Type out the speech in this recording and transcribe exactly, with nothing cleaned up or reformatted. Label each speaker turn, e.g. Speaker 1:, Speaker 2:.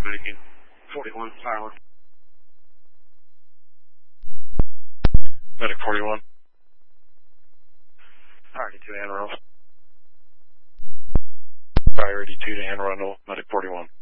Speaker 1: Medic forty-one, Firework.
Speaker 2: Medic forty-one.
Speaker 1: Priority two to Anne Arundel.
Speaker 2: Priority two to Anne Arundel, Medic forty-one.